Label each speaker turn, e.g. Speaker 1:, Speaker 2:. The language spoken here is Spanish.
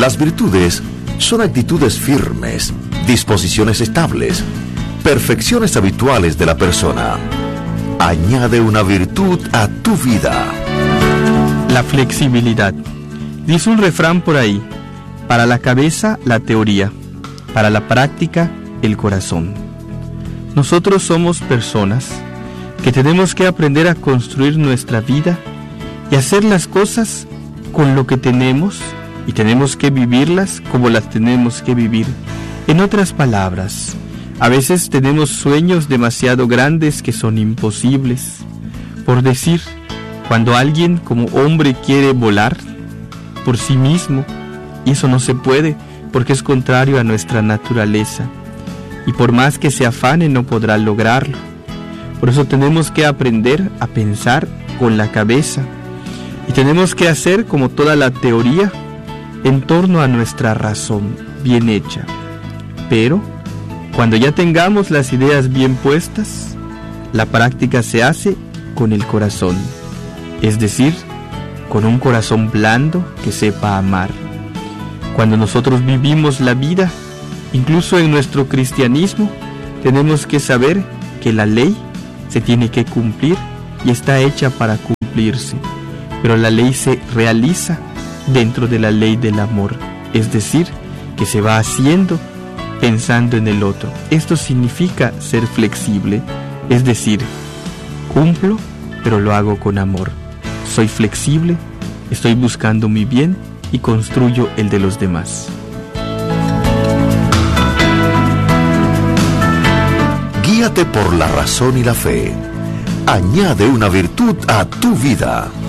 Speaker 1: Las virtudes son actitudes firmes, disposiciones estables, perfecciones habituales de la persona. Añade una virtud a tu vida.
Speaker 2: La flexibilidad. Dice un refrán por ahí: para la cabeza, la teoría; para la práctica, el corazón. Nosotros somos personas que tenemos que aprender a construir nuestra vida y hacer las cosas con lo que tenemos, y tenemos que vivirlas como las tenemos que vivir. En otras palabras, a veces tenemos sueños demasiado grandes que son imposibles. Por decir, cuando alguien como hombre quiere volar por sí mismo, y eso no se puede porque es contrario a nuestra naturaleza, y por más que se afane no podrá lograrlo. Por eso tenemos que aprender a pensar con la cabeza, y tenemos que hacer como toda la teoría en torno a nuestra razón bien hecha. Pero cuando ya tengamos las ideas bien puestas, la práctica se hace con el corazón, es decir, con un corazón blando que sepa amar. Cuando nosotros vivimos la vida, incluso en nuestro cristianismo, tenemos que saber que la ley se tiene que cumplir y está hecha para cumplirse, pero la ley se realiza dentro de la ley del amor, es decir, que se va haciendo pensando en el otro. Esto significa ser flexible, es decir, cumplo, pero lo hago con amor. Soy flexible, estoy buscando mi bien y construyo el de los demás.
Speaker 1: Guíate por la razón y la fe. Añade una virtud a tu vida.